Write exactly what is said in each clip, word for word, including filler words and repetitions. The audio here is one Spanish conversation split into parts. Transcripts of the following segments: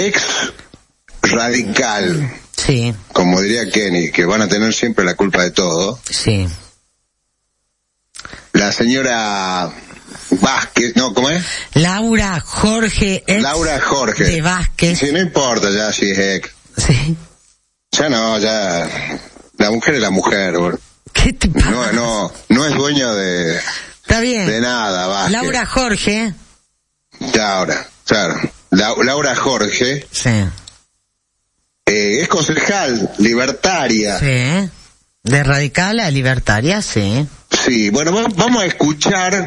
ex radical, sí, como diría Kenny, que van a tener siempre la culpa de todo. Sí. La señora Vázquez, ¿no? ¿Cómo es? Laura Jorge. Ex Laura Jorge. De Vázquez. Sí, no importa ya si es ex. Sí. Ya no, ya. La mujer es la mujer, bro. ¿Qué te pasa? No, no, no es dueña de. Está bien. De nada, Vázquez. Laura Jorge. Ya ahora, claro. La, Laura Jorge. Sí. Eh, es concejal, libertaria. Sí. De radical a libertaria, sí. Sí, bueno, vamos a escuchar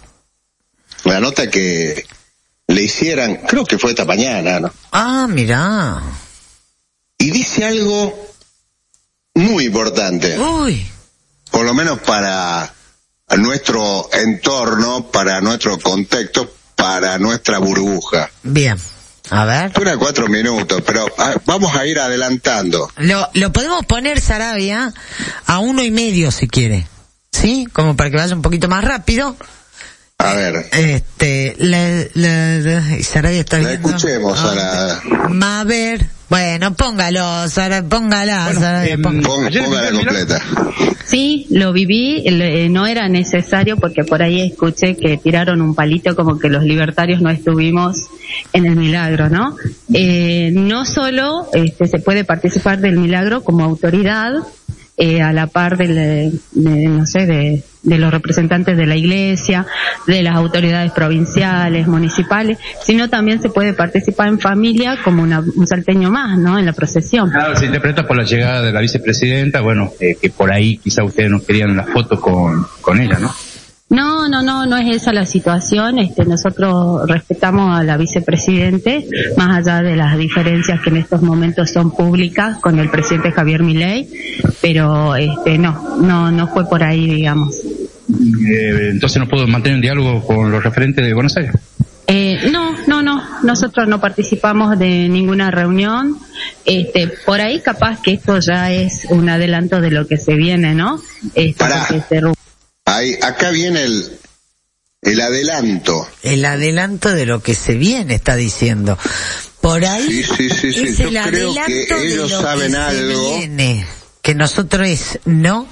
la nota que le hicieran, creo que fue esta mañana, ¿no? Ah, mirá. Y dice algo muy importante. Uy. Por lo menos para nuestro entorno, para nuestro contexto, para nuestra burbuja. Bien. A ver. Dura cuatro minutos, pero ah, vamos a ir adelantando. Lo, lo podemos poner, Sarabia, a uno y medio si quiere. ¿Sí? Como para que vaya un poquito más rápido. A ver. Este, la, la, la Sarabia está la viendo. escuchemos ah, a la... A ver. Bueno, póngalo, Sara, póngala, bueno, Sarabia, eh, póngala. Pong, póngala completa. Sí, lo viví, eh, no era necesario porque por ahí escuché que tiraron un palito como que los libertarios no estuvimos en el milagro, ¿no? Eh, no solo este, se puede participar del milagro como autoridad, eh, a la par de, de, no sé, de, de los representantes de la iglesia, de las autoridades provinciales, municipales, sino también se puede participar en familia como una, un salteño más, ¿no? En la procesión. Claro, se interpreta por la llegada de la vicepresidenta, bueno, eh, que por ahí quizá ustedes no querían la foto con, con ella, ¿no? No, no, no, no es esa la situación. Este, nosotros respetamos a la vicepresidente, más allá de las diferencias que en estos momentos son públicas con el presidente Javier Milei, pero este, no, no, no fue por ahí, digamos. Eh, entonces no puedo mantener un diálogo con los referentes de Buenos Aires. Eh, no, no, no, nosotros no participamos de ninguna reunión. Este, por ahí capaz que esto ya es un adelanto de lo que se viene, ¿no? Este, Pará. porque se Ahí, acá viene el, el adelanto. El adelanto de lo que se viene, está diciendo. Por ahí. Sí, sí, sí, sí. Es Yo el creo adelanto que de ellos lo saben que algo. Se viene, que nosotros es, ¿no?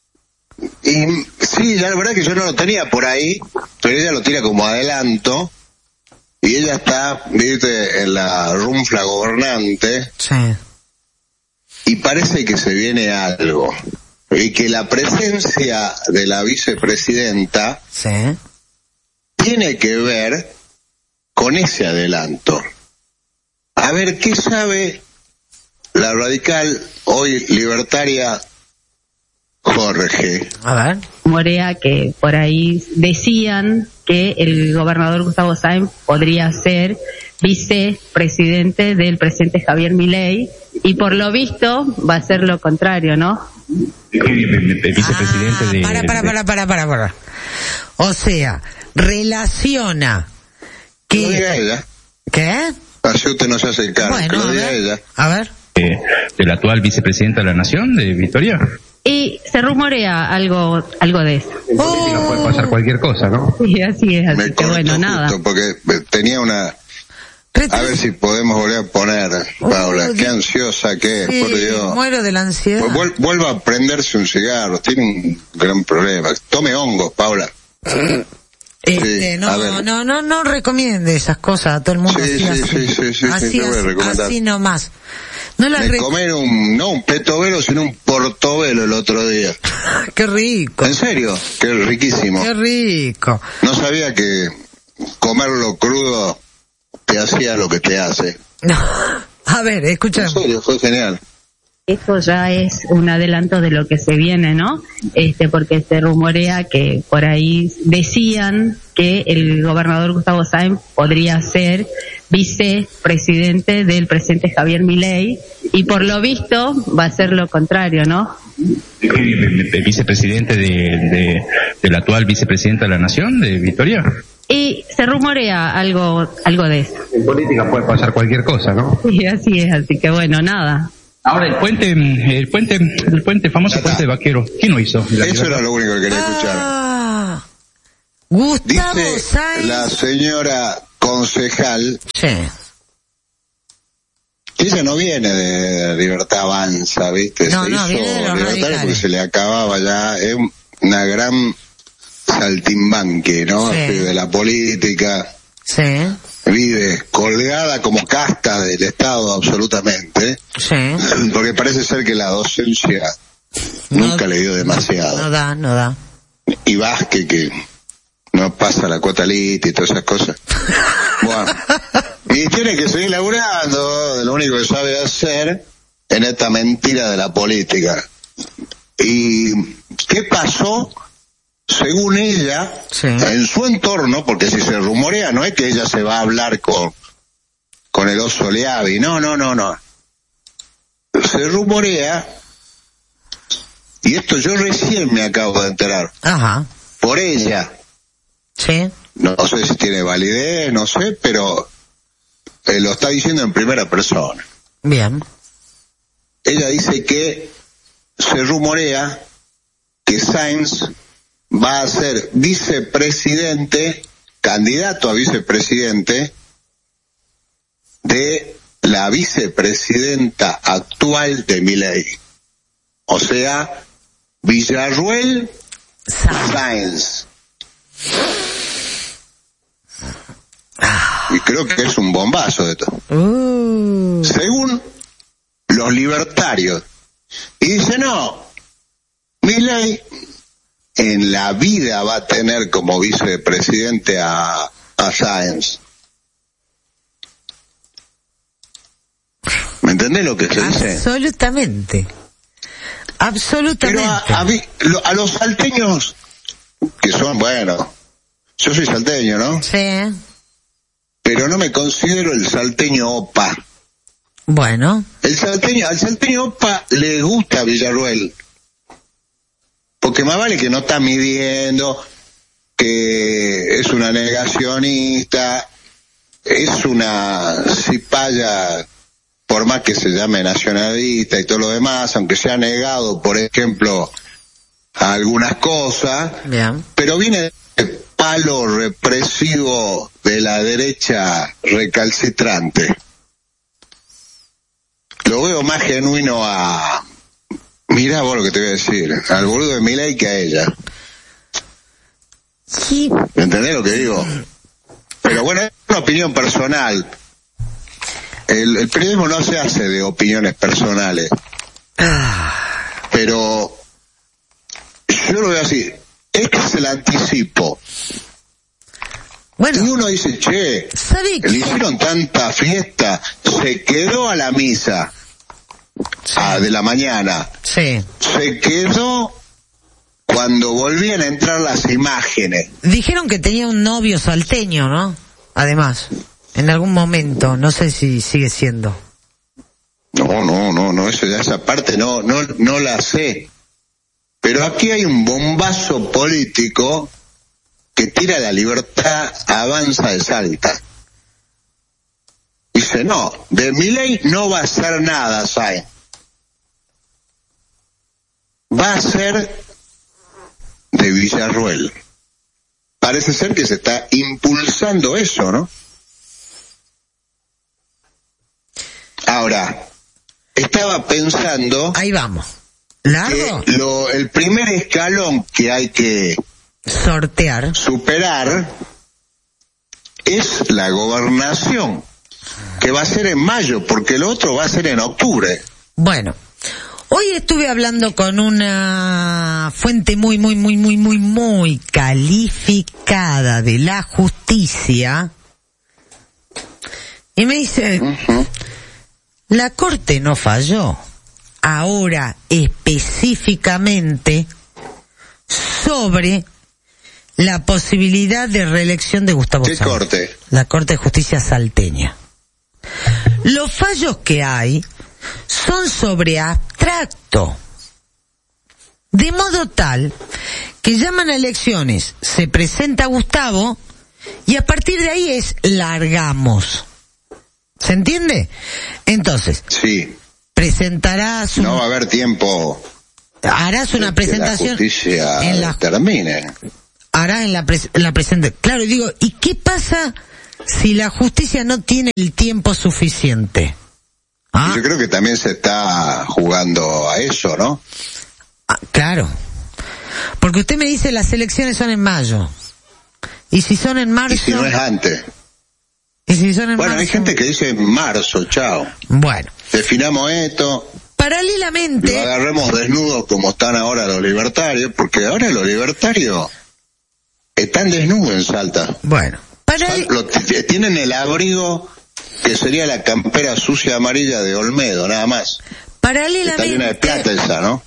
Y sí, la verdad que yo no lo tenía por ahí, pero ella lo tira como adelanto. Y ella está, viste, en la runfla gobernante. Sí. Y parece que se viene algo. Y que la presencia de la vicepresidenta Sí. tiene que ver con ese adelanto. A ver, ¿qué sabe la radical, hoy libertaria, Jorge? A ver. Morea, que por ahí decían que el gobernador Gustavo Sáenz podría ser vicepresidente del presidente Javier Milei, y por lo visto va a ser lo contrario, ¿no? Vicepresidente ah, de... Para, para, para, para, para, para. O sea, relaciona que... Lo diga ella. ¿Qué? Así usted no se hace el cargo, Bueno, que lo a diga ver. ella. A ver. de, de la actual vicepresidenta de la Nación, de Victoria. Y se rumorea algo algo de eso. En política puede pasar cualquier cosa, ¿no? Sí, así es, así Me que corto bueno, nada. justo porque tenía una... Retro- A ver si podemos volver a poner, Paula. Oh, Qué ansiosa que es, sí, por Dios. muero de la ansiedad. Pues vuel- vuelva a prenderse un cigarro. Tiene un gran problema. Tome hongos, Paula. Este, Sí, no, a ver. no, no, no recomiende esas cosas a todo el mundo. Sí, así, sí, así, sí, sí, sí, así, sí, te voy a así, recomendar. así nomás. No la Me re... comer un, no un petovelo, sino un portobelo el otro día. Qué rico, ¿En serio? Qué riquísimo. qué rico. No sabía que comerlo crudo te hacía lo que te hace. No. A ver, En escucha. serio, fue genial. Esto ya es un adelanto de lo que se viene, ¿no? Este, porque se rumorea que por ahí decían que el gobernador Gustavo Sáenz podría ser vicepresidente del presidente Javier Milei, y por lo visto va a ser lo contrario, ¿no? Vicepresidente de, de, de la actual vicepresidenta de la Nación, de Victoria. Y se rumorea algo algo de eso. En política puede pasar cualquier cosa, ¿no? Sí, así es, así que bueno, nada. Ahora el puente, el puente, el puente, famoso Ya puente de está. Vaquero, ¿quién lo hizo? La Eso era lo único que quería escuchar. Ah, Gustavo Dice Sáenz. la señora concejal Sí. campaña no viene de Libertad Avanza, ¿viste? No, se no, hizo viene de los Libertario radicales. porque se le acababa ya, es una gran saltimbanque, ¿no? Sí. De la política. Sí, Vive colgada como casta del Estado absolutamente, sí. porque parece ser que la docencia No- nunca le dio demasiado. No da, no da. Y Vázquez que no pasa la cuota lit y todas esas cosas. Bueno, y tiene que seguir laburando de lo único que sabe hacer en esta mentira de la política. ¿Y qué pasó? Según ella, Sí. en su entorno, porque si se rumorea, no es que ella se va a hablar con, con el oso Leavi, no, no, no, no. Se rumorea, y esto yo recién me acabo de enterar, Ajá. por ella, Sí. no sé si tiene validez, no sé, pero eh, lo está diciendo en primera persona. Bien. Ella dice que se rumorea que Sáenz va a ser vicepresidente, candidato a vicepresidente de la vicepresidenta actual de Milei. O sea, Villarruel Sa- Sáenz. Y creo que es un bombazo de todo. Uh, Según los libertarios. Y dice, no, Milei en la vida va a tener como vicepresidente a, a Sáenz. ¿Me entendés lo que se dice? absolutamente. Absolutamente. Pero a, a, vi- lo- a los salteños, que son, bueno, yo soy salteño, ¿no? Sí. Pero no me considero el salteño opa. Bueno. El salteño, al salteño opa le gusta Villarruel. Porque más vale que no está midiendo, que es una negacionista, es una cipaya, por más que se llame nacionalista y todo lo demás, aunque se ha negado, por ejemplo, a algunas cosas, Bien. pero viene el palo represivo de la derecha recalcitrante. Lo veo más genuino a... Mirá vos lo que te voy a decir, al boludo de Milei que a ella. Sí. ¿Me entendés lo que digo? Pero bueno, es una opinión personal. El, el periodismo no se hace de opiniones personales. Pero yo lo veo así. Este es el anticipo. Y Bueno, uno dice, che, ¿sabe le qué? hicieron tanta fiesta, se quedó a la misa ah, de la mañana. Sí. Se quedó cuando volvían a entrar las imágenes. Dijeron que tenía un novio salteño, ¿no? Además, en algún momento, no sé si sigue siendo. No, no, no, no, eso, esa parte no, no, no la sé. Pero aquí hay un bombazo político que tira la Libertad Avanza de Salta. Dice, no, de Milei no va a ser nada, ¿sabes? Va a ser de Villarruel. Parece ser que se está impulsando eso, ¿no? Ahora, estaba pensando Ahí vamos. ¿Largo? que lo, el primer escalón que hay que Sortear. superar es la gobernación, que va a ser en mayo, porque el otro va a ser en octubre. Bueno, hoy estuve hablando con una fuente muy, muy, muy, muy, muy, muy calificada de la justicia y me dice, Uh-huh. la Corte no falló. Ahora, específicamente, sobre la posibilidad de reelección de Gustavo ¿Qué Sáenz. corte? La Corte de Justicia salteña. Los fallos que hay son sobre abstracto, de modo tal que llaman a elecciones, se presenta Gustavo y a partir de ahí es largamos. ¿Se entiende? Entonces, Sí, presentará su, no va a haber tiempo harás una que presentación la justicia en la termine. hará en la, pres- la presente. Claro, y digo, ¿y qué pasa si la justicia no tiene el tiempo suficiente? Ah. Yo creo que también se está jugando a eso, ¿no? Ah, claro. Porque usted me dice las elecciones son en mayo. Y si son en marzo... Y si no es antes. Y si son en bueno, marzo... hay gente que dice en marzo, chao. Bueno. Definamos esto. Paralelamente... Lo agarremos desnudos como están ahora los libertarios, porque ahora los libertarios están desnudos en Salta. Bueno. Paral... Lo, tienen el abrigo que sería la campera sucia amarilla de Olmedo, nada más. Paralelamente... Está llena de plata esa, ¿no?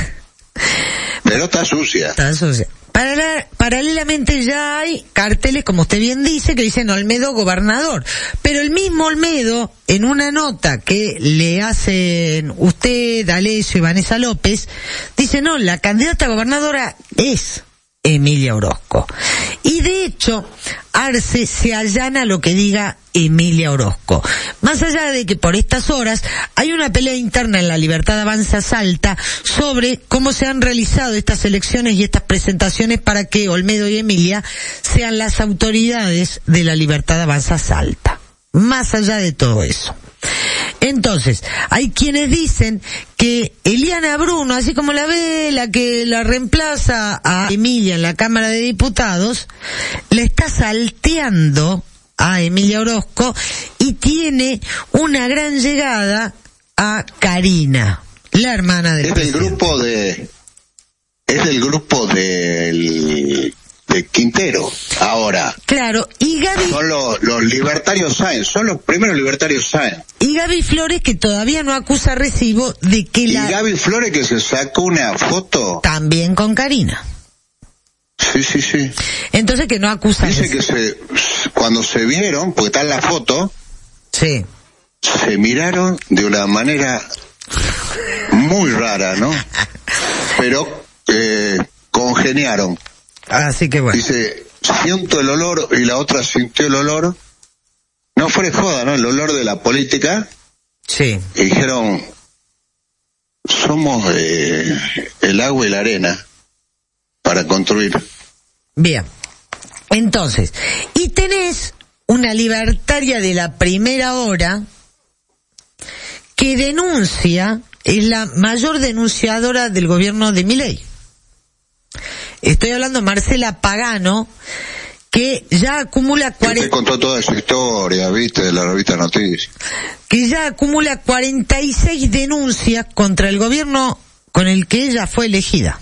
Pero está sucia. Está sucia. Paral- paralelamente ya hay carteles, como usted bien dice, que dicen Olmedo gobernador. Pero el mismo Olmedo, en una nota que le hacen usted, D'Alessio y Vanessa López, dice, no, la candidata a gobernadora es Emilia Orozco. Y de hecho, Arce se allana a lo que diga Emilia Orozco. Más allá de que por estas horas hay una pelea interna en la Libertad Avanza Salta sobre cómo se han realizado estas elecciones y estas presentaciones para que Olmedo y Emilia sean las autoridades de la Libertad Avanza Salta. Más allá de todo eso. Entonces, hay quienes dicen que Eliana Bruno, así como la ve, la que la reemplaza a Emilia en la Cámara de Diputados, le está salteando a Emilia Orozco y tiene una gran llegada a Karina, la hermana del es del grupo de es del grupo del de Quintero ahora. Claro, y Gaby... Son los, los libertarios Sáenz, son los primeros libertarios Sáenz. Y Gaby Flores, que todavía no acusa recibo de que y la... Y Gaby Flores, que se sacó una foto... También con Karina. Sí, sí, sí. Entonces que no acusa... Dice que se, cuando se vieron, porque está en la foto... Sí. Se miraron de una manera muy rara, ¿no? Pero eh, congeniaron. Así que bueno. Dice, siento el olor, y la otra sintió el olor, no fue joda, ¿no? El olor de la política. Sí. Y dijeron, somos eh, el agua y la arena para construir. Bien. Entonces, y tenés una libertaria de la primera hora que denuncia, es la mayor denunciadora del gobierno de Milei. Estoy hablando de Marcela Pagano, que ya acumula cuarenta... Usted contó toda su historia, viste, de la revista Noticias. Que ya acumula cuarenta y seis denuncias contra el gobierno con el que ella fue elegida.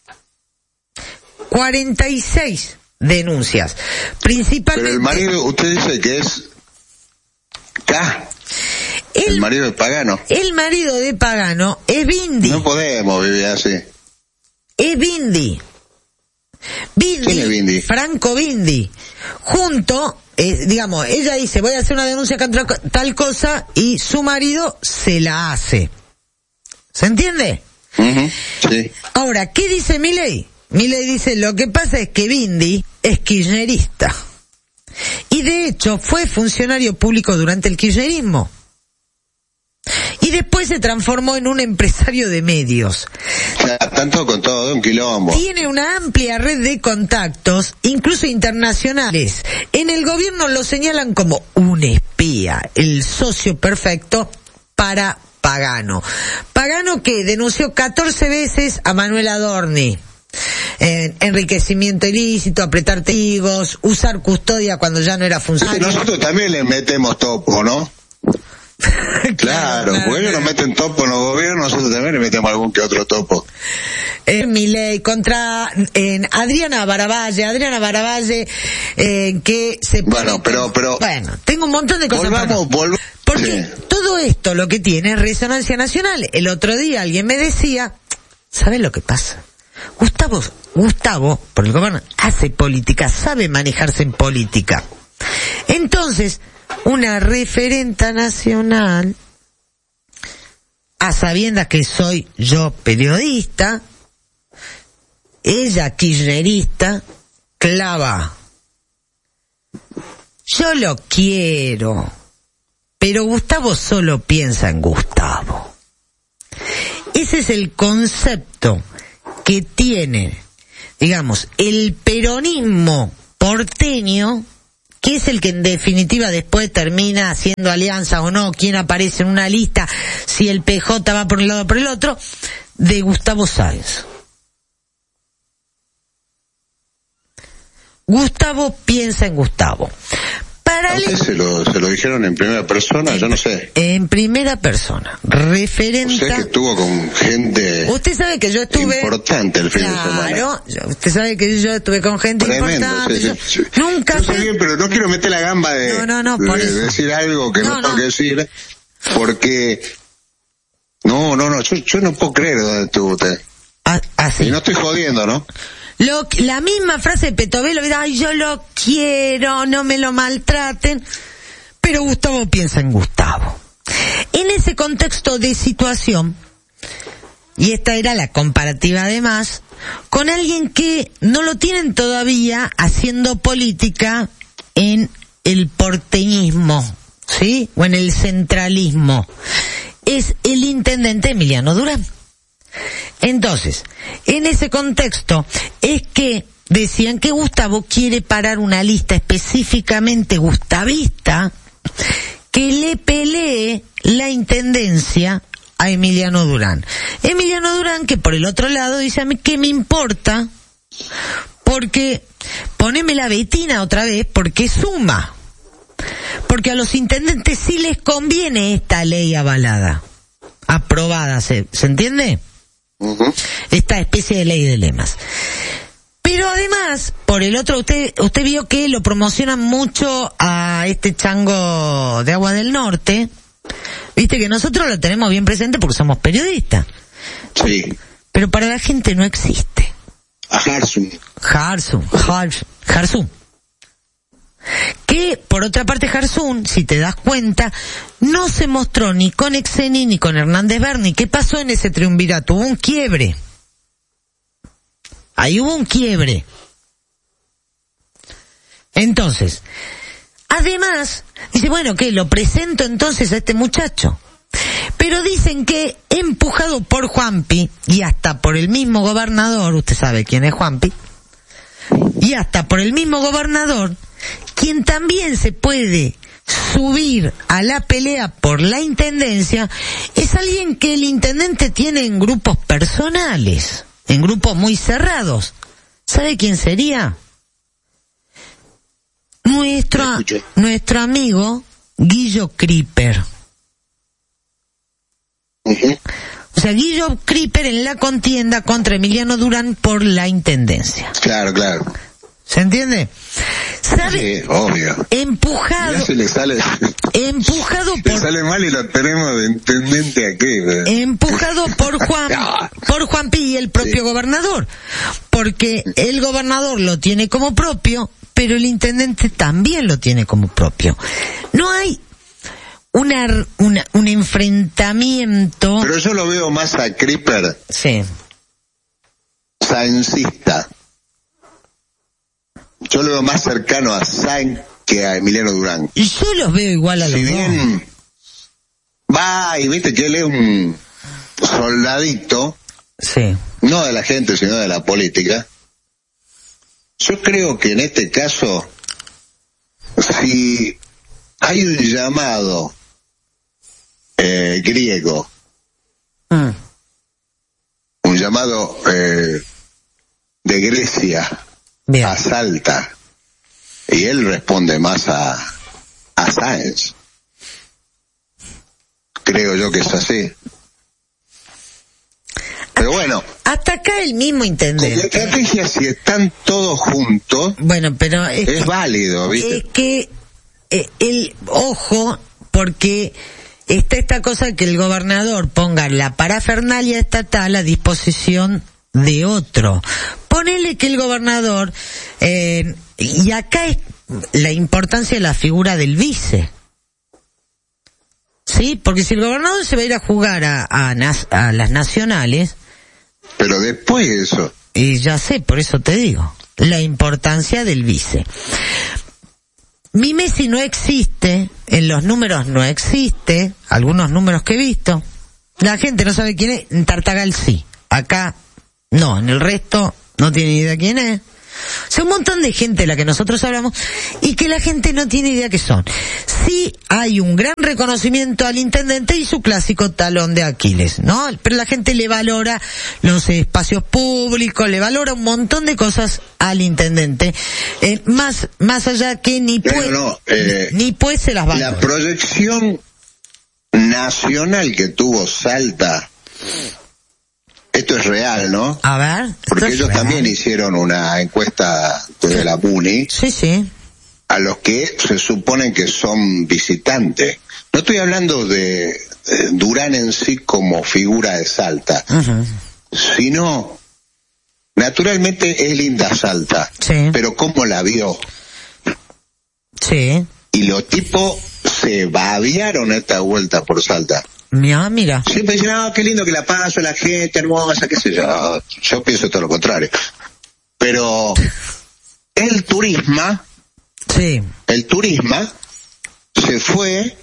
cuarenta y seis denuncias. Principalmente... Pero el marido, usted dice que es K. El, el marido de Pagano. El marido de Pagano es Bindi. No podemos vivir así. Es Bindi. Bindi, ¿Quién es Bindi? Franco Bindi. Junto, eh, digamos, ella dice, voy a hacer una denuncia contra tal cosa, y su marido se la hace. ¿Se entiende? Uh-huh, sí. Ahora, ¿qué dice Milei? Milei dice, lo que pasa es que Bindi es kirchnerista. Y de hecho, fue funcionario público durante el kirchnerismo. Y después se transformó en un empresario de medios. O sea, tanto con todo, de un quilombo. Tiene una amplia red de contactos, incluso internacionales. En el gobierno lo señalan como un espía, el socio perfecto para Pagano. Pagano que denunció catorce veces a Manuel Adorni. Eh, enriquecimiento ilícito, apretar testigos, usar custodia cuando ya no era funcionario. Nosotros también le metemos topo, ¿no? Claro, claro, porque ellos nos meten topo en los gobiernos, nosotros también le metemos algún que otro topo. Eh, Milei contra eh, Adriana Baravalle, Adriana Baravalle, eh, que se pone... Bueno, pero, pero... Bueno, tengo un montón de cosas. Volvamos, volvamos. Porque sí. Todo esto lo que tiene es resonancia nacional. El otro día alguien me decía, ¿sabes lo que pasa? Gustavo, Gustavo, por el gobierno, hace política, sabe manejarse en política. Entonces, una referenta nacional, a sabiendas que soy yo periodista, ella kirchnerista, clava. Yo lo quiero, pero Gustavo solo piensa en Gustavo. Ese es el concepto que tiene, digamos, el peronismo porteño, que es el que en definitiva después termina haciendo alianzas o no, quién aparece en una lista, si el P J va por un lado o por el otro, de Gustavo Sáenz. Gustavo piensa en Gustavo. Paralel... ¿Se lo, se lo dijeron en primera persona? En, Yo no sé. En primera persona. Referente. Usted que estuvo con gente. Usted sabe que yo estuve. Importante el fin claro, de semana. Claro. Usted sabe que yo estuve con gente Tremendo, importante. Sí, sí, sí. Yo nunca. Yo sé bien, pero no quiero meter la gamba de, no, no, no, por de eso. decir algo que no, no tengo que decir. Porque. No, no, no. Yo, yo no puedo creer dónde estuvo usted. Ah, así. Y no estoy jodiendo, ¿no? Lo, la misma frase de Petovelo, ay, yo lo quiero, no me lo maltraten, pero Gustavo piensa en Gustavo. En ese contexto de situación, y esta era la comparativa además, con alguien que no lo tienen todavía haciendo política en el porteñismo, ¿sí? O en el centralismo. Es el intendente Emiliano Durán. Entonces, en ese contexto es que decían que Gustavo quiere parar una lista específicamente gustavista que le pelee la intendencia a Emiliano Durán. Emiliano Durán, que por el otro lado dice, a mí qué me importa, porque poneme la Betina otra vez, porque suma. Porque a los intendentes sí les conviene esta ley avalada, aprobada, ¿se, ¿se entiende? Uh-huh. Esta especie de ley de lemas. Pero además, por el otro, usted usted vio que lo promocionan mucho a este chango de Agua del Norte. Viste que nosotros lo tenemos bien presente porque somos periodistas. Sí. Pero para la gente no existe. A Harsum. Harsum, Harsum, Harsum. Que, por otra parte, Harsum, si te das cuenta, no se mostró ni con Exeni ni con Hernández Berni. ¿Qué pasó en ese triunvirato? Hubo un quiebre. Ahí hubo un quiebre. Entonces, además, dice, bueno, ¿qué? Lo presento entonces a este muchacho. Pero dicen que, empujado por Juanpi, y hasta por el mismo gobernador, usted sabe quién es Juanpi, y hasta por el mismo gobernador, quien también se puede subir a la pelea por la intendencia, es alguien que el intendente tiene en grupos personales, en grupos muy cerrados. ¿Sabe quién sería? Nuestro, nuestro amigo Guillo Kriper. Uh-huh. O sea, Guillo Kriper en la contienda contra Emiliano Durán por la intendencia. Claro, claro. ¿Se entiende? ¿Sabe? Sí, obvio. Empujado. Ya se le sale. Empujado por. Le sale mal y lo tenemos de intendente aquí. ¿verdad? Empujado por Juan, por Juanpi y el propio sí. gobernador. Porque el gobernador lo tiene como propio, pero el intendente también lo tiene como propio. No hay una, una un enfrentamiento. Pero yo lo veo más a Kriper. Sí. Saencista. Yo lo veo más cercano a Sáenz que a Emiliano Durán. Y yo los veo igual a los si bien dos. Va, y viste que él es un soldadito, sí. no de la gente, sino de la política. Yo creo que en este caso, si hay un llamado eh, griego, mm. un llamado eh, de Grecia, bien. A Salta, y él responde más a, a Sáenz. Creo yo que es así. Pero bueno. Hasta acá el mismo intendente. La estrategia, si están todos juntos, bueno, pero es, es que, válido, ¿viste? Es que, eh, el, ojo, porque está esta cosa que el gobernador ponga la parafernalia estatal a disposición de otro. Ponele que el gobernador, eh, y acá es la importancia de la figura del vice. Sí, porque si el gobernador se va a ir a jugar a, a, a las nacionales. Pero después de eso. Y ya sé, por eso te digo, la importancia del vice. Mi Messi no existe, en los números no existe, algunos números que he visto. La gente no sabe quién es, en Tartagal sí. Acá no, en el resto no tiene ni idea quién es. O sea, un montón de gente de la que nosotros hablamos y que la gente no tiene idea qué son. Sí hay un gran reconocimiento al intendente y su clásico talón de Aquiles, ¿no? Pero la gente le valora los espacios públicos, le valora un montón de cosas al intendente, eh, más más allá que ni puede, no, no, eh, ni puede se las valora. La proyección nacional que tuvo Salta, esto es real, ¿no? A ver. Porque ellos real. También hicieron una encuesta desde la M U N I. Sí, sí. A los que se suponen que son visitantes. No estoy hablando de eh, Durán en sí como figura de Salta, uh-huh. sino, naturalmente es linda Salta, sí. pero ¿cómo la vio? Sí. Y los tipos se babiaron esta vuelta por Salta. Mira, mira. Siempre dicen, ah, qué lindo que la paso, la gente hermosa, qué sé yo. Yo pienso todo lo contrario. Pero el turismo, sí. el turismo se fue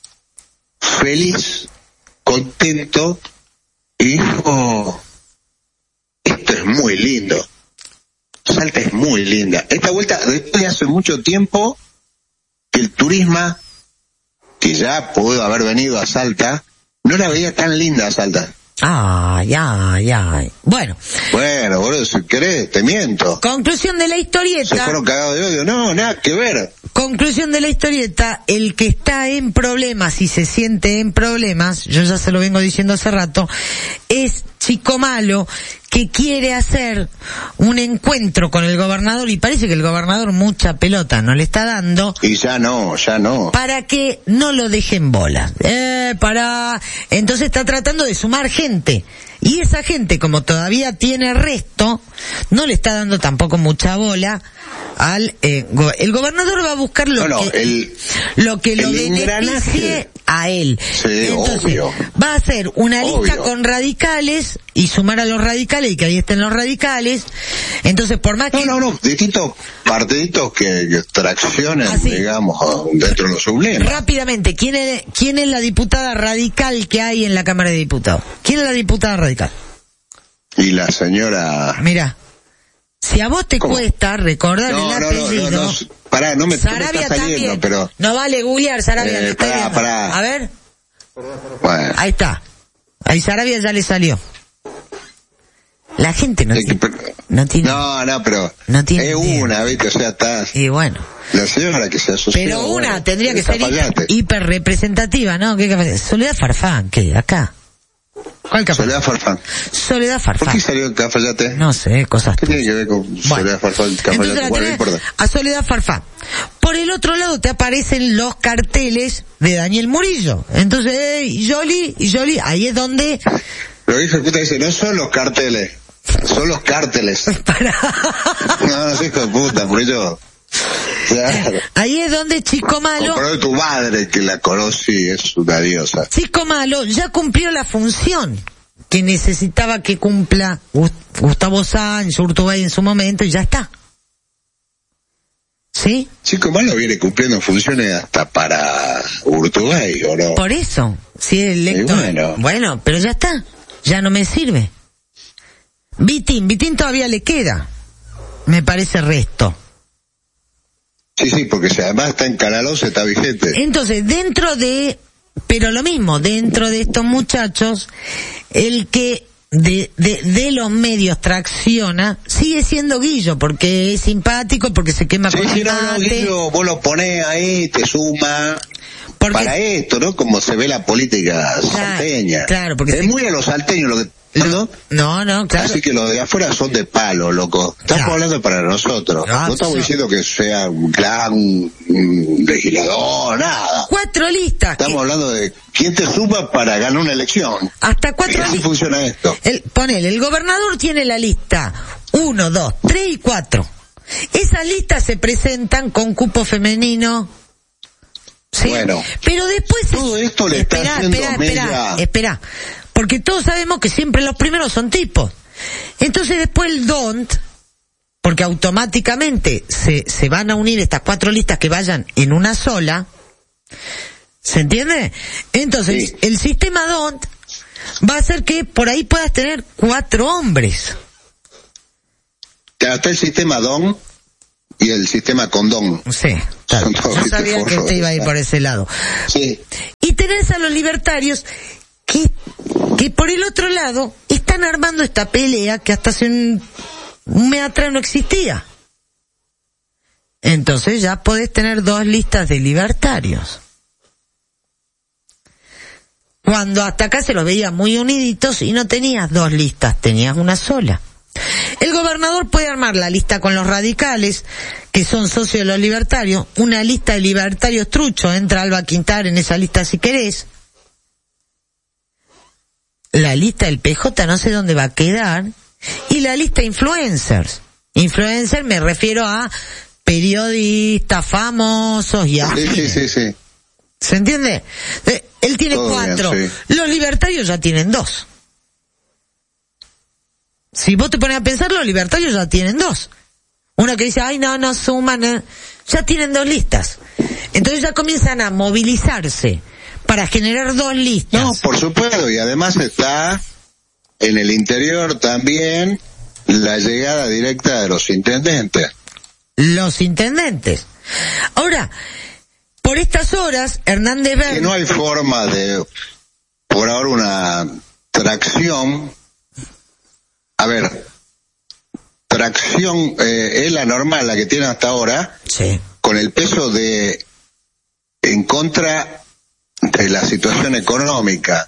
feliz, contento, y dijo, esto es muy lindo. Salta es muy linda. Esta vuelta, después de hace mucho tiempo, el turismo, que ya pudo haber venido a Salta, no la veía tan linda Salta. Ay, ay, ay. Bueno. Bueno, boludo, si querés, te miento. Conclusión de la historieta. Se fueron cagados de odio. No, nada que ver. Conclusión de la historieta, el que está en problemas y se siente en problemas, yo ya se lo vengo diciendo hace rato, es Chico Malo, que quiere hacer un encuentro con el gobernador y parece que el gobernador mucha pelota no le está dando. Y ya no, ya no. Para que no lo dejen bola. Eh, para... Entonces está tratando de sumar gente. Y esa gente, como todavía tiene resto, no le está dando tampoco mucha bola al eh, go- el gobernador va a buscar lo no, no, que el, lo que lo el beneficie a él. Sí, entonces obvio. va a hacer una obvio. lista con radicales y sumar a los radicales y que ahí estén los radicales. Entonces por más no, que no no distintos partiditos que, que traccionen, Así. digamos, dentro de los sublemas. Rápidamente, ¿quién es quién es la diputada radical que hay en la Cámara de Diputados? ¿Quién es la diputada radical? Y la señora... Mira, si a vos te ¿Cómo? Cuesta recordar no, el no, apellido... No, no, no, pará, no me, Sarabia no me está saliendo, también. pero... No vale googlear, Sarabia. Eh, pará, pará. A ver. Bueno. Ahí está. Ahí Sarabia ya le salió. La gente no, Es que, tiene, no tiene... No, no, pero... No tiene es idea. una, ¿viste? O sea, está... Y bueno... La señora que se asoció... Pero una bueno, tendría que ser hiper, hiper representativa, ¿no? ¿Qué, qué, Soledad Farfán, ¿qué? Acá. ¿Cuál Cafayate? Soledad Farfán. Soledad Farfán. ¿Por qué salió en Cafayate? No sé, cosas... ¿Qué tiene que ver con Bueno, Soledad Farfán? Cafayate, bueno, no importa. A Soledad Farfán. Por el otro lado te aparecen los carteles de Daniel Murillo. Entonces, hey, Yoli, Yoli, ahí es donde... Pero hijo de puta dice, no son los carteles, son los cárteles. Para... No, no soy hijo de puta, por ello... Claro. Ahí es donde Chico Malo... Pero tu madre que la conocí es una diosa. Chico Malo ya cumplió la función que necesitaba que cumpla Gustavo Sáenz, Urtubey en su momento y ya está. ¿Sí? Chico Malo viene cumpliendo funciones hasta para Urtubey, ¿o no? Por eso, si es electo... Bueno. bueno, pero ya está, ya no me sirve. Vitín, Vitín todavía le queda, me parece resto. Sí, sí, porque si además está en Canal once está vigente. Entonces, dentro de, pero lo mismo, dentro de estos muchachos, el que de, de, de los medios tracciona, sigue siendo Guillo, porque es simpático, porque se quema sí, con sí, el no, no, mate. Guillo, vos lo ponés ahí, te suma... Porque, para esto, ¿no? Como se ve la política claro, salteña. Claro, porque... Es se... muy a los salteños lo que... ¿No? No, no, claro. Así que los de afuera son de palo, loco. Estamos claro. hablando para nosotros. Ah, no estamos so... diciendo que sea un gran un legislador, nada. Cuatro listas. Estamos que... hablando de quién te suma para ganar una elección. Hasta cuatro listas. Así funciona esto. El, ponele, el gobernador tiene la lista uno, dos, tres y cuatro. Esas listas se presentan con cupo femenino. Sí. Bueno. Pero después... Todo esto le espera, está haciendo espera, media... espera, espera. Porque todos sabemos que siempre los primeros son tipos. Entonces después el D O N T, porque automáticamente se, se van a unir estas cuatro listas que vayan en una sola, ¿se entiende? Entonces sí. El sistema D O N T va a hacer que por ahí puedas tener cuatro hombres. Está el sistema D O N y el sistema Condón. Sí, claro. Yo sabía que usted iba a ir por ese lado. Sí. Y tenés a los libertarios que, que por el otro lado están armando esta pelea que hasta hace un, un mes atrás no existía. Entonces ya podés tener dos listas de libertarios. Cuando hasta acá se los veía muy uniditos y no tenías dos listas, tenías una sola. El gobernador puede armar la lista con los radicales, que son socios de los libertarios, una lista de libertarios truchos, entra Alba Quintar en esa lista si querés. La lista del P J no sé dónde va a quedar, y la lista de influencers. Influencer me refiero a periodistas famosos y así. Sí, sí, sí, sí. ¿Se entiende? Él tiene Todo cuatro. bien, sí. Los libertarios ya tienen dos. Si vos te pones a pensar, los libertarios ya tienen dos. Una que dice, ay, no, no suman, eh. ya tienen dos listas. Entonces ya comienzan a movilizarse para generar dos listas. No, por supuesto, y además está en el interior también la llegada directa de los intendentes. Los intendentes. Ahora, por estas horas, Hernández Verde... Que no hay forma de, por ahora, una tracción. A ver, tracción eh, es la normal, la que tiene hasta ahora, sí, con el peso de en contra de la situación económica.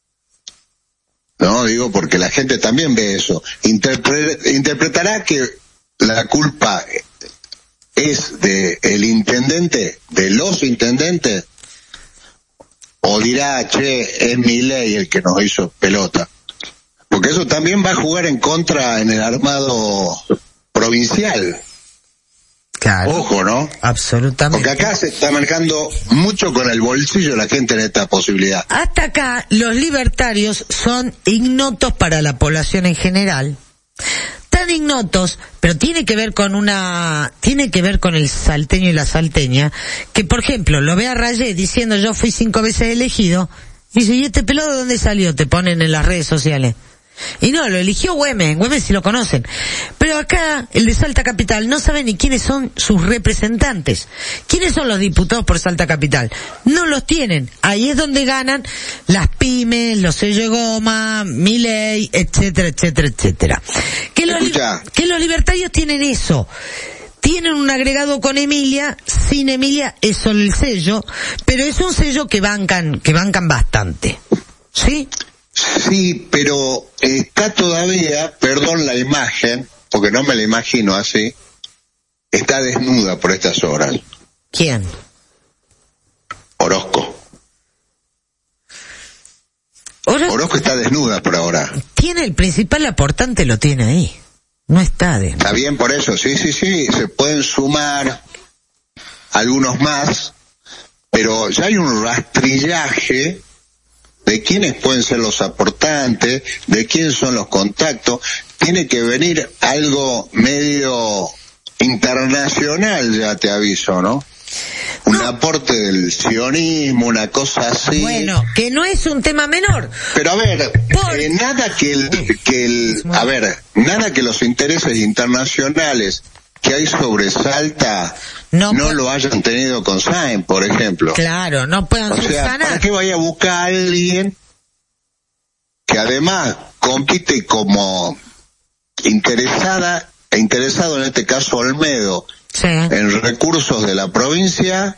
No, digo porque la gente también ve eso. Interpre- interpretará que la culpa es de el intendente, de los intendentes, o dirá, che, es Milei el que nos hizo pelota. Porque eso también va a jugar en contra en el armado provincial. Claro. Ojo, ¿no? Absolutamente. Porque acá se está marcando mucho con el bolsillo la gente en esta posibilidad. Hasta acá, los libertarios son ignotos para la población en general. Tan ignotos, pero tiene que ver con una, tiene que ver con el salteño y la salteña, que por ejemplo, lo ve a Rayé diciendo yo fui cinco veces elegido, y dice, ¿y este pelado de dónde salió? Te ponen en las redes sociales. Y no, lo eligió Güemes, Güemes sí lo conocen. Pero acá, el de Salta Capital, no sabe ni quiénes son sus representantes. ¿Quiénes son los diputados por Salta Capital? No los tienen. Ahí es donde ganan las pymes, los sellos de goma, Milei, etcétera, etcétera, etcétera. Que los, li- que los libertarios tienen eso. Tienen un agregado con Emilia, sin Emilia es solo el sello, pero es un sello que bancan, que bancan bastante. ¿Sí? Sí, pero está todavía, perdón la imagen, porque no me la imagino así, está desnuda por estas horas. ¿Quién? Orozco. Oro- Orozco está desnuda por ahora. Tiene el principal aportante, lo tiene ahí. No está de... Está bien por eso, sí, sí, sí, se pueden sumar algunos más, pero ya hay un rastrillaje de quiénes pueden ser los aportantes, de quién son los contactos. Tiene que venir algo medio internacional, ya te aviso, ¿no? Un No. aporte del sionismo, una cosa así. Bueno, que no es un tema menor. Pero a ver, Por- eh, nada que el, que el, a ver, nada que los intereses internacionales que hay sobre Salta No no, pu- lo hayan tenido con Sáenz, por ejemplo. Claro, no puedan O sea, subsanar. ¿para qué vaya a buscar a alguien que además compite como interesada, e interesado en este caso Olmedo, Sí. en recursos de la provincia?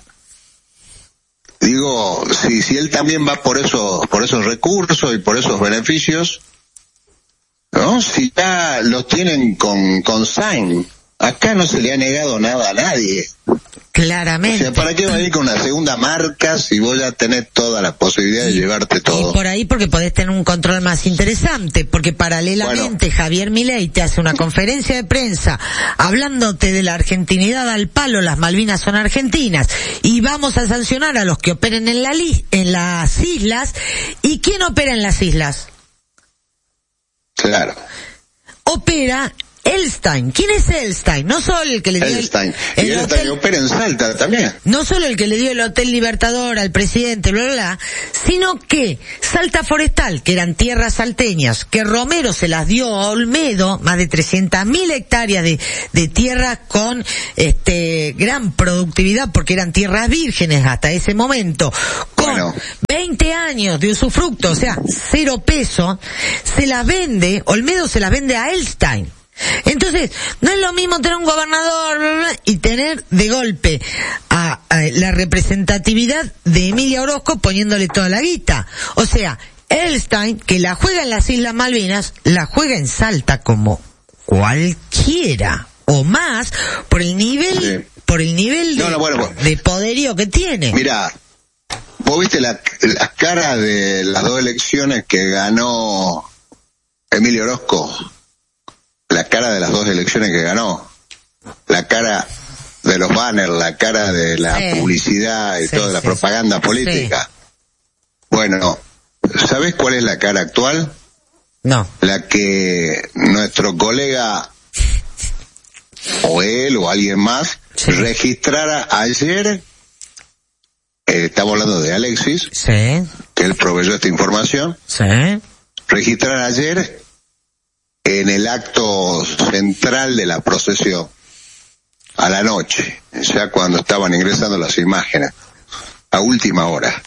Digo, si si él también va por esos por esos recursos y por esos beneficios, ¿no? Si ya los tienen con con Sáenz, acá no se le ha negado nada a nadie. O Claramente. sea, ¿para qué va a ir con una segunda marca si vos ya tenés toda la posibilidad de llevarte Y todo? por ahí porque podés tener un control más interesante, porque paralelamente Javier Milei te hace una conferencia de prensa hablándote de la argentinidad al palo, las Malvinas son argentinas, y vamos a sancionar a los que operen en la li- en las islas. ¿Y quién opera en las islas? Claro. Opera Elstein. ¿Quién es Elstein? No solo el que le dio Elstein. el, Y el él hotel, está opera en Salta también. no solo el que le dio el Hotel Libertador al presidente, bla, bla, bla, sino que Salta Forestal, que eran tierras salteñas, que Romero se las dio a Olmedo, más de trescientas mil hectáreas de, de tierras con este gran productividad, porque eran tierras vírgenes hasta ese momento, con Bueno. veinte años de usufructo, o sea, cero peso, se las vende, Olmedo se las vende a Elstein. Entonces, no es lo mismo tener un gobernador bla, bla, y tener de golpe a, a la representatividad de Emilia Orozco poniéndole toda la guita. O sea, Elstein, que la juega en las Islas Malvinas, la juega en Salta como cualquiera, o más, por el nivel, Sí. por el nivel de, No, no, bueno, bueno. de poderío que tiene. Mirá, vos viste la, la cara de las dos elecciones que ganó Emilio Orozco. La cara de las dos elecciones que ganó. La cara de los banners, la cara de la Sí. publicidad y Sí, toda la sí, propaganda política. Bueno, ¿sabés cuál es la cara actual? No. La que nuestro colega, o él o alguien más, Sí. registrara ayer, eh, estamos hablando de Alexis, Sí, que él proveyó esta información, sí. registrar ayer en el acto central de la procesión, a la noche, ya cuando estaban ingresando las imágenes, a última hora.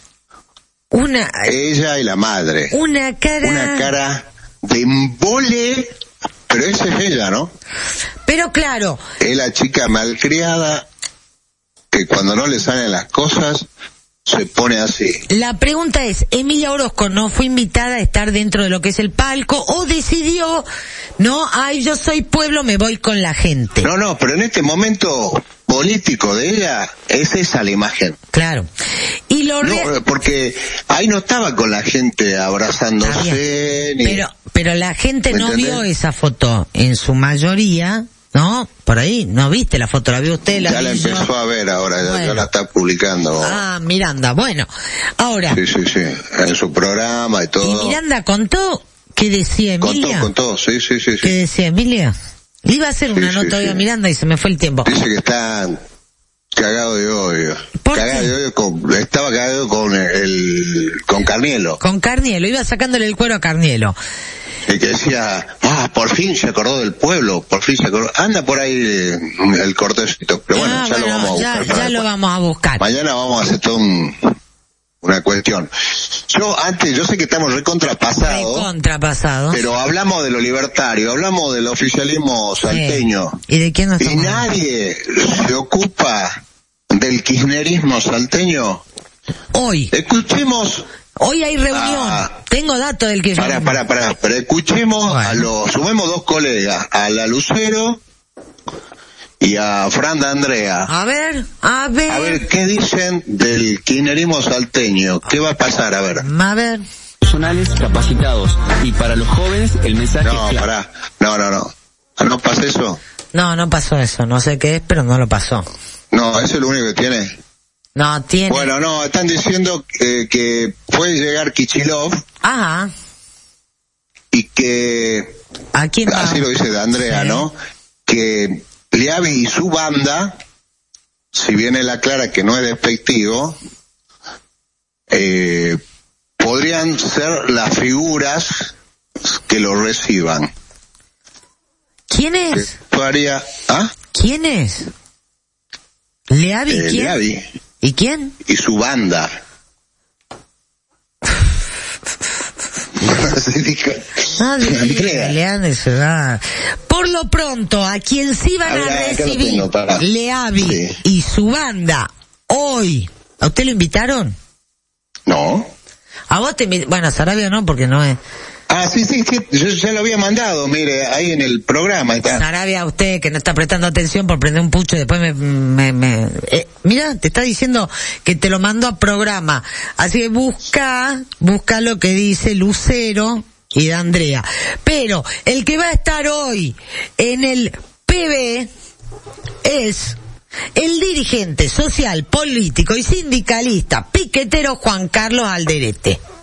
Una, Ella y la madre. una cara... Una cara de embole, pero esa es ella, ¿no? Pero claro, Es la chica malcriada que cuando no le salen las cosas se pone así. la pregunta es, ¿Emilia Orozco no fue invitada a estar dentro de lo que es el palco o decidió, no, ay, yo soy pueblo, me voy con la gente? No, no, pero en este momento político de ella es esa la imagen. Claro. Y lo re- No, porque ahí no estaba con la gente Está abrazándose bien. ni... pero, pero la gente ¿Me no entendés? vio esa foto en su mayoría, ¿no? Por ahí, ¿no viste la foto? ¿La vio usted? ¿La ya la vi yo? empezó a ver ahora, ya, Bueno. ya la está publicando. Ah, Miranda, bueno. Ahora, Sí, sí, sí, en su programa y ¿y todo. Miranda contó qué decía Emilia? Contó, contó, sí, sí, sí, ¿Qué sí. decía Emilia? Le iba a hacer una Sí, nota sí, hoy a sí. Miranda y se me fue el tiempo. Dice que está cagado de odio. ¿Por Cagado qué? de odio con, estaba cagado con el, con Carnielo. Con Carnielo, iba sacándole el cuero a Carnielo. Y que decía, ah, por fin se acordó del pueblo, por fin se acordó. Anda por ahí eh, el cortecito, pero bueno, Ah, ya lo bueno, vamos a ya, buscar. ya para lo después. vamos a buscar. Mañana vamos a hacer todo un, una cuestión. Yo antes, yo sé que estamos recontrapasados, Contrapasado. pero hablamos de lo libertario, hablamos del oficialismo salteño. ¿Y de quién nos Y estamos hablando? nadie se ocupa del kirchnerismo salteño. Hoy. Escuchemos, Hoy hay reunión. Ah. Tengo datos del que yo... para, para, para, pero escuchemos Bueno. a los, sumemos dos colegas, a la Lucero y a Fran D'Andrea. A ver, a ver. A ver qué dicen del kirchnerismo salteño. ¿Qué va a pasar? A ver. A ver. Profesionales capacitados y para los jóvenes el mensaje No, es claro. pará. No, no, no. ¿No pasa eso? No, no pasó eso. No sé qué es, pero no lo pasó. No, eso es lo único que tiene. No, tiene... Bueno, no, están diciendo que, que puede llegar Kichilov Ajá. y que, ¿A quién va? así lo dice de Andrea, Sí. ¿no? Que Leavi y su banda, si bien él aclara que no es despectivo, eh, podrían ser las figuras que lo reciban. ¿Quién es? Esto haría, ¿ah? ¿Quién es? ¿Leavi? Eh, ¿Quién? Leavi ¿Y quién? y su banda. Así dijo. No, diga, Andrea. Leavi se va. Por lo pronto, a quien sí van A ver, a acá lo recibir tengo, pará. Leavi Sí. y su banda hoy. ¿A usted lo invitaron? No. A vos te invi- Bueno, a Sarabia no, porque no es... Ah, sí, sí, sí, yo ya lo había mandado, mire, ahí en el programa está. Sarabia, usted que no está prestando atención por prender un pucho y después me... me, me eh, mira, te está diciendo que te lo mando a programa. Así que busca, busca lo que dice Lucero y de Andrea. Pero el que va a estar hoy en el P B es el dirigente social, político y sindicalista piquetero Juan Carlos Alderete.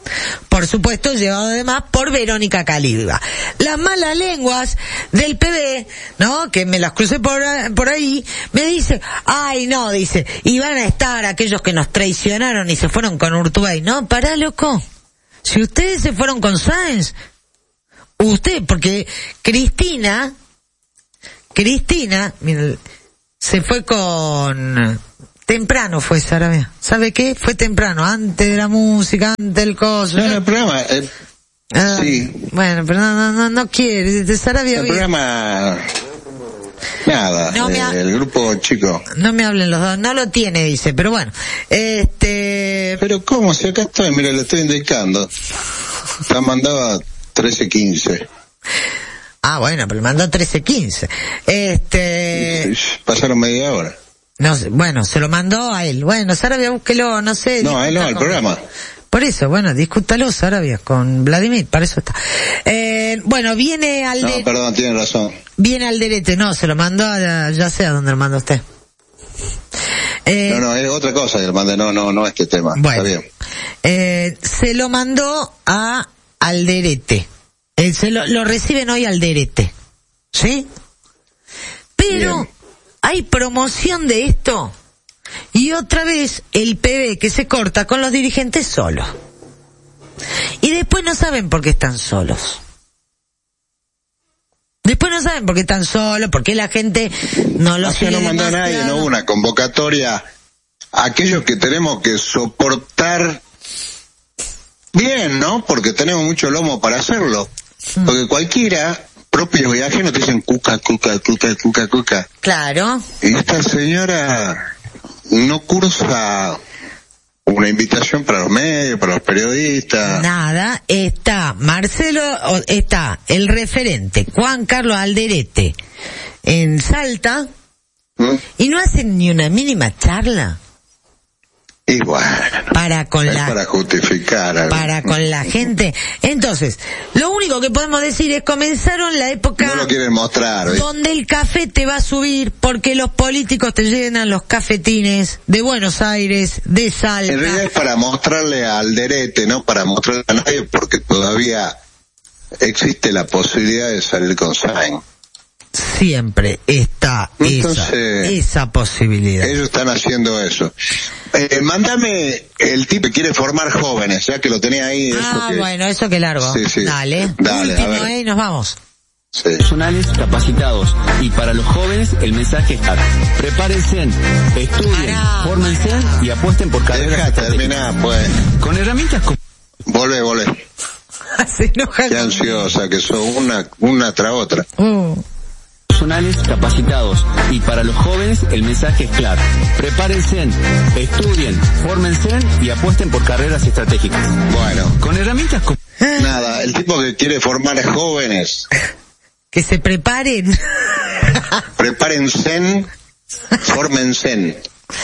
Por supuesto, llevado además por Verónica Caliba. Las malas lenguas del P B, ¿no? Que me las crucé por, por ahí, me dice, ay no, dice, y van a estar aquellos que nos traicionaron y se fueron con Urtubey. No, pará, loco. Si ustedes se fueron con Sáenz, usted, porque Cristina, Cristina, mira, se fue con... Temprano fue, Sarabia. ¿Sabe qué? Fue temprano, antes de la música, antes del coso. No, el programa, eh, ah, sí. Bueno, pero no, no, no, no quiere. De Sarabia. El programa, nada, no me ha... eh, el grupo chico. No me hablen los dos, no lo tiene, dice, pero bueno, este... Pero ¿cómo? Si acá estoy, mira, le estoy indicando. La mandaba trece quince. Ah, bueno, pero mandó trece quince. Este... Pasaron media hora. No sé, bueno, se lo mandó a él. Bueno, Sarabia, búsquelo, no sé. No, a él no, al programa. Por eso, bueno, discútalo, Sarabia, con Vladimir, para eso está. Eh, bueno, viene al... No, de... perdón, tiene razón. Viene Alderete, no, se lo mandó a, ya sé a dónde lo mandó usted. Eh, no, no, es otra cosa que le mandé, no, no, no este tema. Bueno, está bien. Eh, se lo mandó a Alderete. Eh, se lo, lo reciben hoy Alderete. ¿Sí? Pero... Bien. Hay promoción de esto y otra vez el P B que se corta con los dirigentes solos. Y después no saben por qué están solos. Después no saben por qué están solos, por qué la gente no los sigue. No mandó a nadie, no hubo una convocatoria a aquellos que tenemos que soportar bien, ¿no? Porque tenemos mucho lomo para hacerlo. Porque cualquiera... propios viajes nos dicen cuca, cuca, cuca, cuca, cuca. Claro. Y esta señora no cursa una invitación para los medios, para los periodistas. Nada, está Marcelo, está el referente Juan Carlos Alderete en Salta, ¿Mm? Y no hacen ni una mínima charla. Y bueno, para con la para justificar algo. Para con la gente. Entonces, lo único que podemos decir es comenzaron la época no lo quieren mostrar, ¿ves? Donde el café te va a subir porque los políticos te llenan los cafetines de Buenos Aires, de Salta. En realidad es para mostrarle al Alderete, no para mostrarle a nadie, porque todavía existe la posibilidad de salir con Sáenz. Siempre está Entonces, esa, esa posibilidad. Ellos están haciendo eso. Eh, mándame el tipo que quiere formar jóvenes, ya que lo tenía ahí. Ah, eso que... bueno, eso que largo. Sí, sí. Dale. Dale, Último, a ver. eh, y nos vamos. Sí. Profesionales capacitados. Y para los jóvenes, el mensaje es claro. Prepárense, estudien, Pará, fórmense pará. y apuesten por carreras Deja terminar, pues. con herramientas como... Volvé, volvé. Se enoja. Qué ansiosa que sos, una, una tras otra. Uh. Profesionales capacitados. Y para los jóvenes, el mensaje es claro. Prepárense, estudien, fórmense y apuesten por carreras estratégicas. Bueno. Con herramientas como... Nada, el tipo que quiere formar a jóvenes. Que se preparen. Prepárense, fórmense.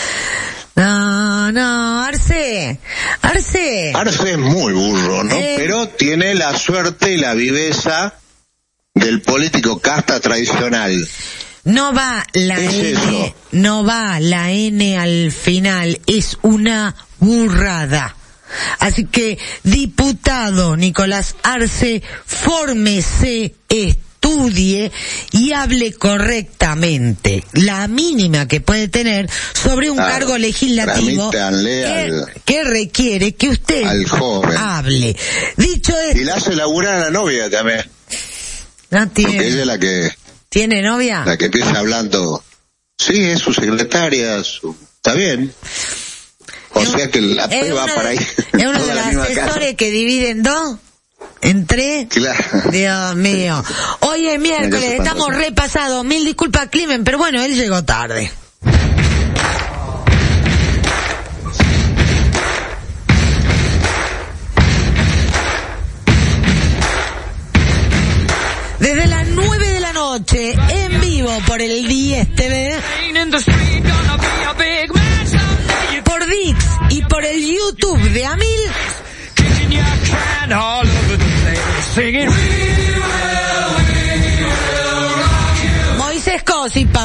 No, no, Arce, Arce. Arce es muy burro, ¿no? Eh. Pero tiene la suerte y la viveza del político casta tradicional. No va la ¿Qué es N, eso? no va la N al final, es una burrada. Así que, diputado Nicolás Arce, fórmese, estudie y hable correctamente, la mínima que puede tener sobre un Claro, cargo legislativo tramítanle que, al- que requiere que usted al joven. hable. Dicho Y esto, la hace laburar a la novia también. no Porque ella tiene, es la que, ¿tiene novia? la que empieza hablando. Sí, es su secretaria, su, está bien. O Es un- sea que la es P va uno para de- ahí. Es uno toda de la los misma casa. asesores que dividen dos en tres. Claro. Dios mío. Hoy es miércoles, Eso pasa, estamos sí. repasados. Mil disculpas, Climen, pero bueno, él llegó tarde. Desde las nueve de la noche, en vivo por el diez T V, por Dix y por el YouTube de Amil, Moisés Cosi,